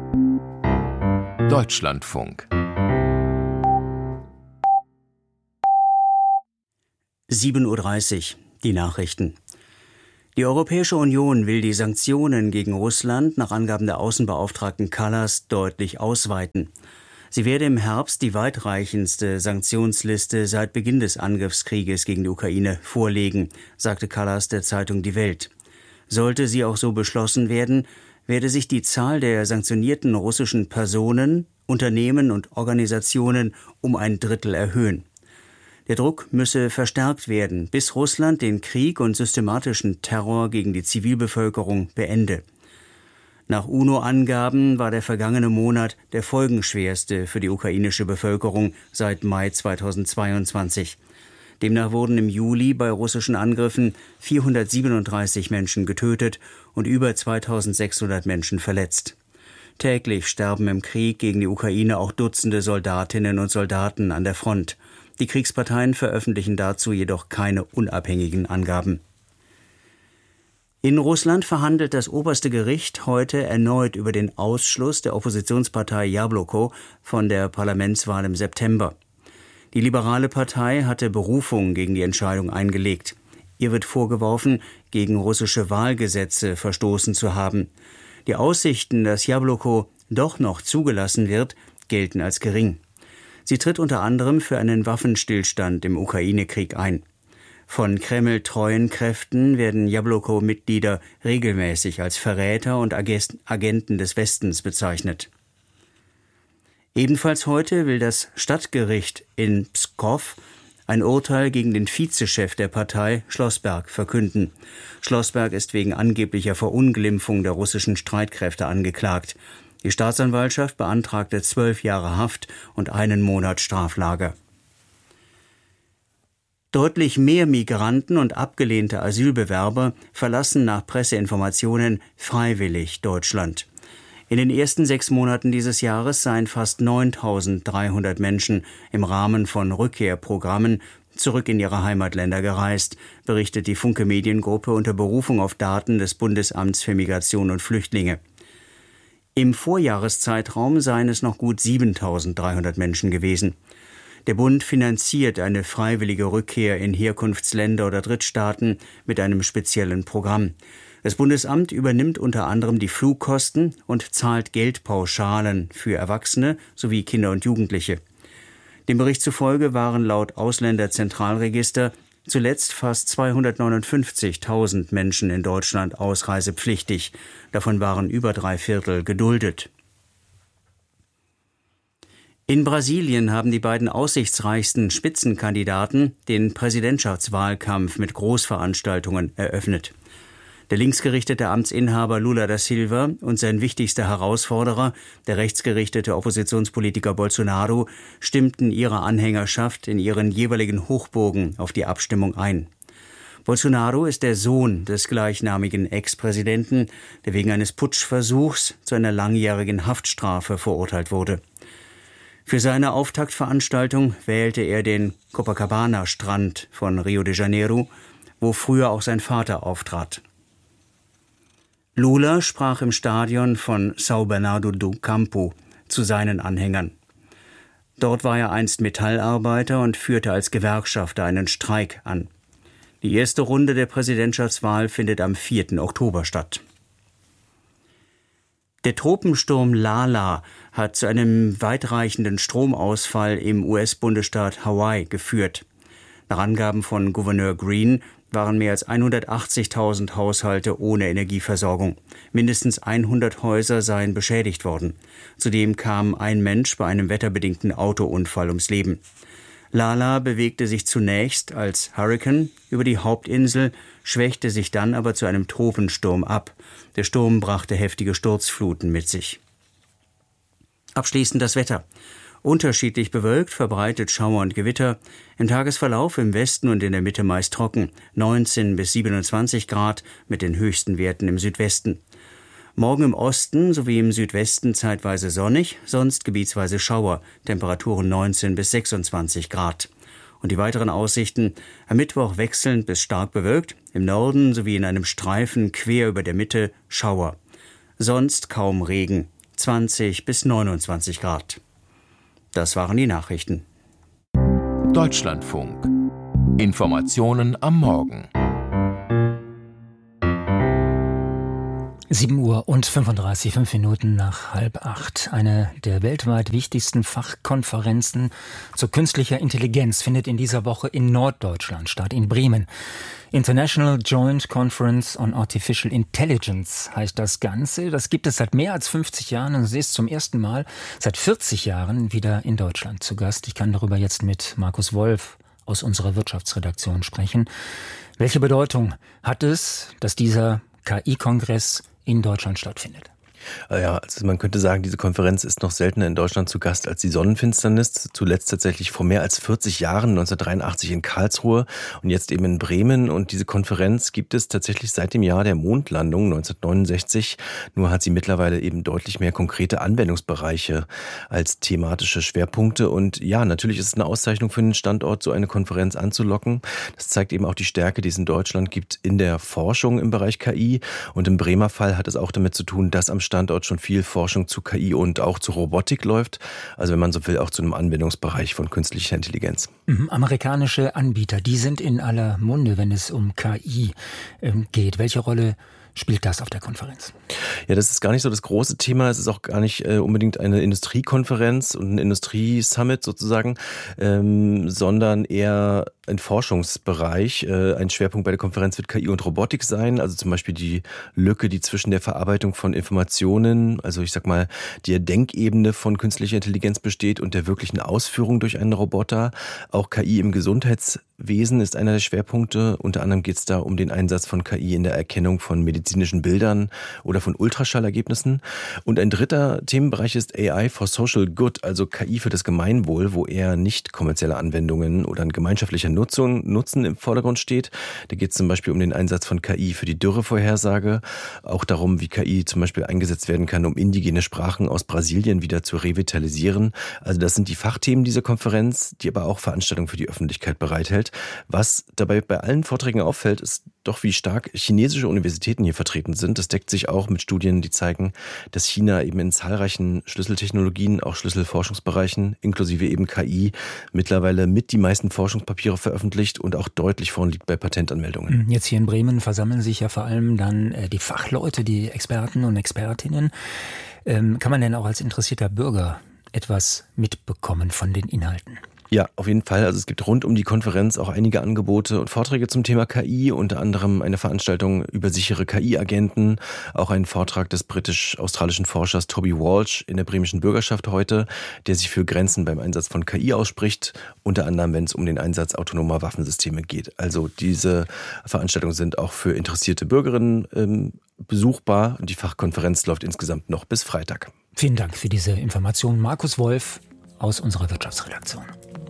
Deutschlandfunk 7:30 Uhr, die Nachrichten. Die Europäische Union will die Sanktionen gegen Russland nach Angaben der Außenbeauftragten Kallas deutlich ausweiten. Sie werde im Herbst die weitreichendste Sanktionsliste seit Beginn des Angriffskrieges gegen die Ukraine vorlegen, sagte Kallas der Zeitung Die Welt. Sollte sie auch so beschlossen werden, werde sich die Zahl der sanktionierten russischen Personen, Unternehmen und Organisationen um 1/3 erhöhen. Der Druck müsse verstärkt werden, bis Russland den Krieg und systematischen Terror gegen die Zivilbevölkerung beende. Nach UNO-Angaben war der vergangene Monat der folgenschwerste für die ukrainische Bevölkerung seit Mai 2022. Demnach wurden im Juli bei russischen Angriffen 437 Menschen getötet und über 2600 Menschen verletzt. Täglich sterben im Krieg gegen die Ukraine auch Dutzende Soldatinnen und Soldaten an der Front. Die Kriegsparteien veröffentlichen dazu jedoch keine unabhängigen Angaben. In Russland verhandelt das oberste Gericht heute erneut über den Ausschluss der Oppositionspartei Jabloko von der Parlamentswahl im September. Die liberale Partei hatte Berufung gegen die Entscheidung eingelegt. Ihr wird vorgeworfen, gegen russische Wahlgesetze verstoßen zu haben. Die Aussichten, dass Jabloko doch noch zugelassen wird, gelten als gering. Sie tritt unter anderem für einen Waffenstillstand im Ukraine-Krieg ein. Von Kreml-treuen Kräften werden Jabloko-Mitglieder regelmäßig als Verräter und Agenten des Westens bezeichnet. Ebenfalls heute will das Stadtgericht in Pskow ein Urteil gegen den Vizechef der Partei, Schlossberg, verkünden. Schlossberg ist wegen angeblicher Verunglimpfung der russischen Streitkräfte angeklagt. Die Staatsanwaltschaft beantragte 12 Jahre Haft und 1 Monat Straflager. Deutlich mehr Migranten und abgelehnte Asylbewerber verlassen nach Presseinformationen freiwillig Deutschland. In den ersten 6 Monaten dieses Jahres seien fast 9.300 Menschen im Rahmen von Rückkehrprogrammen zurück in ihre Heimatländer gereist, berichtet die Funke Mediengruppe unter Berufung auf Daten des Bundesamts für Migration und Flüchtlinge. Im Vorjahreszeitraum seien es noch gut 7.300 Menschen gewesen. Der Bund finanziert eine freiwillige Rückkehr in Herkunftsländer oder Drittstaaten mit einem speziellen Programm. Das Bundesamt übernimmt unter anderem die Flugkosten und zahlt Geldpauschalen für Erwachsene sowie Kinder und Jugendliche. Dem Bericht zufolge waren laut Ausländerzentralregister zuletzt fast 259.000 Menschen in Deutschland ausreisepflichtig. Davon waren über 3/4 geduldet. In Brasilien haben die beiden aussichtsreichsten Spitzenkandidaten den Präsidentschaftswahlkampf mit Großveranstaltungen eröffnet. Der linksgerichtete Amtsinhaber Lula da Silva und sein wichtigster Herausforderer, der rechtsgerichtete Oppositionspolitiker Bolsonaro, stimmten ihre Anhängerschaft in ihren jeweiligen Hochburgen auf die Abstimmung ein. Bolsonaro ist der Sohn des gleichnamigen Ex-Präsidenten, der wegen eines Putschversuchs zu einer langjährigen Haftstrafe verurteilt wurde. Für seine Auftaktveranstaltung wählte er den Copacabana-Strand von Rio de Janeiro, wo früher auch sein Vater auftrat. Lula sprach im Stadion von São Bernardo do Campo zu seinen Anhängern. Dort war er einst Metallarbeiter und führte als Gewerkschafter einen Streik an. Die erste Runde der Präsidentschaftswahl findet am 4. Oktober statt. Der Tropensturm Lala hat zu einem weitreichenden Stromausfall im US-Bundesstaat Hawaii geführt. Nach Angaben von Gouverneur Green waren mehr als 180.000 Haushalte ohne Energieversorgung. Mindestens 100 Häuser seien beschädigt worden. Zudem kam ein Mensch bei einem wetterbedingten Autounfall ums Leben. Lala bewegte sich zunächst als Hurrikan über die Hauptinsel, schwächte sich dann aber zu einem Tropensturm ab. Der Sturm brachte heftige Sturzfluten mit sich. Abschließend das Wetter. Unterschiedlich bewölkt, verbreitet Schauer und Gewitter. Im Tagesverlauf im Westen und in der Mitte meist trocken. 19 bis 27 Grad mit den höchsten Werten im Südwesten. Morgen im Osten sowie im Südwesten zeitweise sonnig, sonst gebietsweise Schauer, Temperaturen 19 bis 26 Grad. Und die weiteren Aussichten: am Mittwoch wechselnd bis stark bewölkt, im Norden sowie in einem Streifen quer über der Mitte Schauer. Sonst kaum Regen. 20 bis 29 Grad. Das waren die Nachrichten. Deutschlandfunk. Informationen am Morgen. 7:35 5 Minuten nach 7:30. Eine der weltweit wichtigsten Fachkonferenzen zur künstlicher Intelligenz findet in dieser Woche in Norddeutschland statt, in Bremen. International Joint Conference on Artificial Intelligence heißt das Ganze. Das gibt es seit mehr als 50 Jahren und sie ist zum ersten Mal seit 40 Jahren wieder in Deutschland zu Gast. Ich kann darüber jetzt mit Markus Wolf aus unserer Wirtschaftsredaktion sprechen. Welche Bedeutung hat es, dass dieser KI-Kongress in Deutschland stattfindet? Ja, also man könnte sagen, diese Konferenz ist noch seltener in Deutschland zu Gast als die Sonnenfinsternis. Zuletzt tatsächlich vor mehr als 40 Jahren, 1983 in Karlsruhe und jetzt eben in Bremen. Und diese Konferenz gibt es tatsächlich seit dem Jahr der Mondlandung 1969. Nur hat sie mittlerweile eben deutlich mehr konkrete Anwendungsbereiche als thematische Schwerpunkte. Und ja, natürlich ist es eine Auszeichnung für den Standort, so eine Konferenz anzulocken. Das zeigt eben auch die Stärke, die es in Deutschland gibt in der Forschung im Bereich KI. Und im Bremer Fall hat es auch damit zu tun, dass am Standort schon viel Forschung zu KI und auch zu Robotik läuft. Also wenn man so will, auch zu einem Anwendungsbereich von künstlicher Intelligenz. Amerikanische Anbieter, die sind in aller Munde, wenn es um KI geht. Welche Rolle spielt das auf der Konferenz? Ja, das ist gar nicht so das große Thema. Es ist auch gar nicht unbedingt eine Industriekonferenz und ein Industriesummit sozusagen, sondern eher ein Forschungsbereich. Ein Schwerpunkt bei der Konferenz wird KI und Robotik sein, also zum Beispiel die Lücke, die zwischen der Verarbeitung von Informationen, also ich sag mal, der Denkebene von künstlicher Intelligenz besteht und der wirklichen Ausführung durch einen Roboter. Auch KI im Gesundheitswesen ist einer der Schwerpunkte. Unter anderem geht es da um den Einsatz von KI in der Erkennung von medizinischen Bildern oder von Ultraschallergebnissen. Und ein dritter Themenbereich ist AI for Social Good, also KI für das Gemeinwohl, wo eher nicht kommerzielle Anwendungen oder ein gemeinschaftlicher Nutzen im Vordergrund steht. Da geht es zum Beispiel um den Einsatz von KI für die Dürrevorhersage, auch darum, wie KI zum Beispiel eingesetzt werden kann, um indigene Sprachen aus Brasilien wieder zu revitalisieren. Also das sind die Fachthemen dieser Konferenz, die aber auch Veranstaltungen für die Öffentlichkeit bereithält. Was dabei bei allen Vorträgen auffällt, ist doch, wie stark chinesische Universitäten hier vertreten sind. Das deckt sich auch mit Studien, die zeigen, dass China eben in zahlreichen Schlüsseltechnologien, auch Schlüsselforschungsbereichen, inklusive eben KI, mittlerweile mit die meisten Forschungspapiere veröffentlicht und auch deutlich vorn liegt bei Patentanmeldungen. Jetzt hier in Bremen versammeln sich ja vor allem dann die Fachleute, die Experten und Expertinnen. Kann man denn auch als interessierter Bürger etwas mitbekommen von den Inhalten? Ja, auf jeden Fall. Also es gibt rund um die Konferenz auch einige Angebote und Vorträge zum Thema KI, unter anderem eine Veranstaltung über sichere KI-Agenten, auch einen Vortrag des britisch-australischen Forschers Toby Walsh in der bremischen Bürgerschaft heute, der sich für Grenzen beim Einsatz von KI ausspricht, unter anderem, wenn es um den Einsatz autonomer Waffensysteme geht. Also diese Veranstaltungen sind auch für interessierte Bürgerinnen besuchbar und die Fachkonferenz läuft insgesamt noch bis Freitag. Vielen Dank für diese Information, Markus Wolf aus unserer Wirtschaftsredaktion.